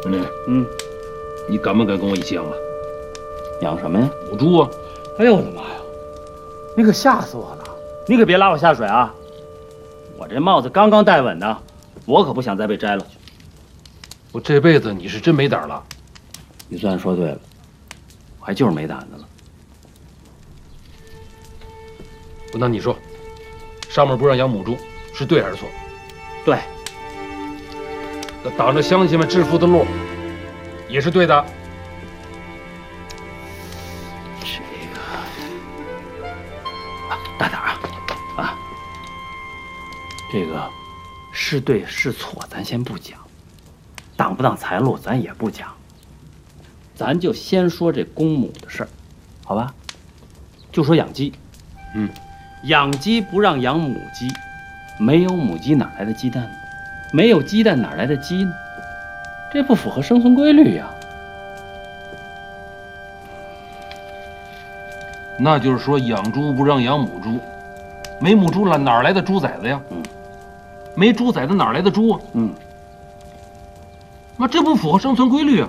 兄弟，你敢不敢跟我一起养啊？ 养什么呀？ 母猪啊！ 哎呦我的妈呀！你可吓死我了！你可别拉我下水啊！我这帽子刚刚戴稳呢，我可不想再被摘了去。 我这辈子你是真没胆了。 你算说对了，我还就是没胆子了。 那你说，上面不让养母猪，是对还是错？ 对。 那挡着乡亲们致富的路，也是对的。 这个大胆啊！这个是对是错，咱先不讲，挡不挡财路咱也不讲，咱就先说这公母的事儿，好吧？就说养鸡，养鸡不让养母鸡，没有母鸡哪来的鸡蛋呢？没有鸡蛋哪来的鸡呢？这不符合生存规律呀。 那就是说，养猪不让养母猪，没母猪了哪来的猪崽子呀？没猪崽子哪来的猪啊？那这不符合生存规律啊！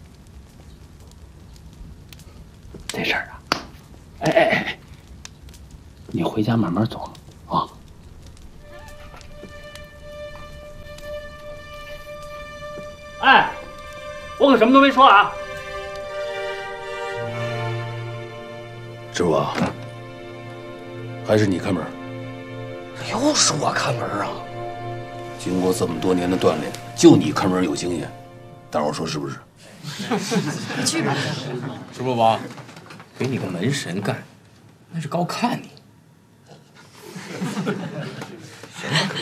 这事儿啊，哎，你回家慢慢琢磨啊。哎，我可什么都没说啊。 师傅啊，还是你看门。 又是我看门啊！ 经过这么多年的锻炼，就你看门有经验，大伙说是不是？ 你去吧。 师傅吧，给你个门神干，那是高看你。 行了，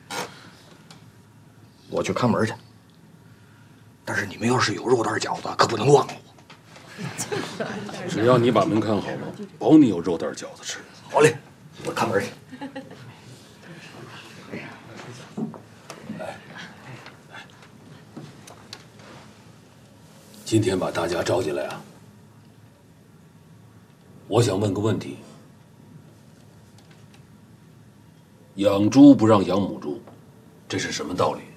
我去看门去。但是你们要是有肉蛋饺子，可不能忘了我。 只要你把门看好了，保你有肉蛋饺子吃。 好嘞，我看门去。 今天把大家召进来啊，我想问个问题：养猪不让养母猪，这是什么道理？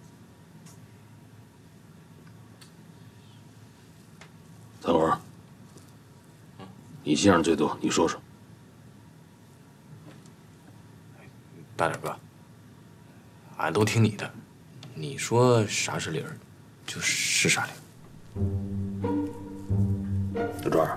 三轮，你心眼最多，你说说。 大点哥，俺都听你的，你说啥是理儿，就是啥理儿。 小庄，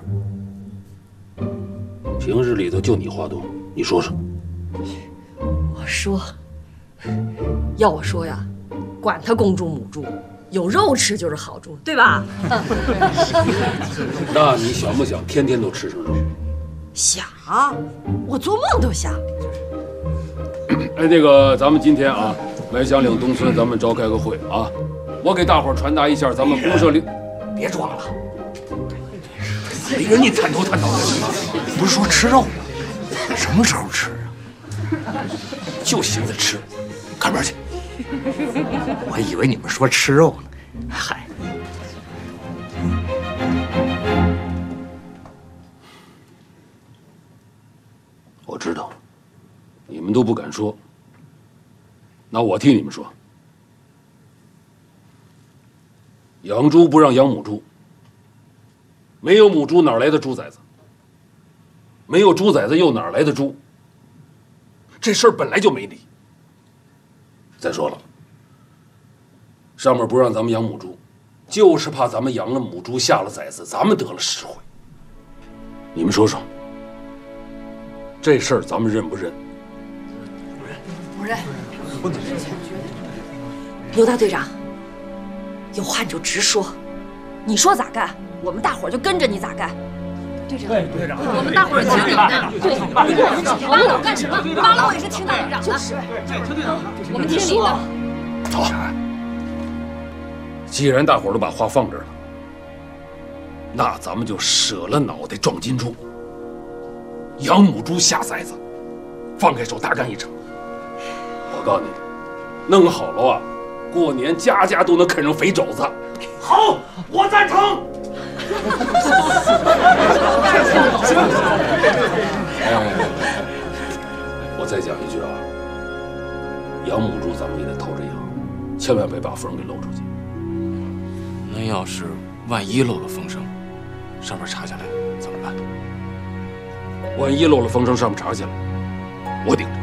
平日里头就你话多，你说说。 我说，要我说呀，管他公猪母猪，有肉吃就是好猪，对吧？ 那你想不想天天都吃上肉？ 想，我做梦都想。 哎，那个，咱们今天啊，来祥岭东村，咱们召开个会啊，我给大伙儿传达一下咱们公社里。 别装了，没人你探头探脑干什么？不是说吃肉吗？什么时候吃啊？就寻思吃，看门去。我还以为你们说吃肉呢。嗨， 我知道，你们都不敢说，那我替你们说。养猪不让养母猪，没有母猪哪来的猪崽子？没有猪崽子又哪来的猪？这事儿本来就没理。再说了，上面不让咱们养母猪，就是怕咱们养了母猪下了崽子，咱们得了实惠。你们说说，这事儿咱们认不认？ 不认。刘大队长，有话你就直说，你说咋干，我们大伙儿就跟着你咋干。队长， 对，队长， 我们大伙儿听你的。对，扒拉我干什么？扒拉我也是听大队长的。就是，我们听你的。 走。既然大伙儿都把话放这儿了，那咱们就舍了脑袋撞金猪，养母猪下崽子，放开手大干一场。我告诉你，弄好了啊，过年家家都能啃上肥肘子。好，我赞成。我再讲一句啊，养母猪咱们也得偷着养，千万别把风给漏出去。 那要是万一漏了风声，上面查下来怎么办？ 万一漏了风声，上面查下来，我顶着。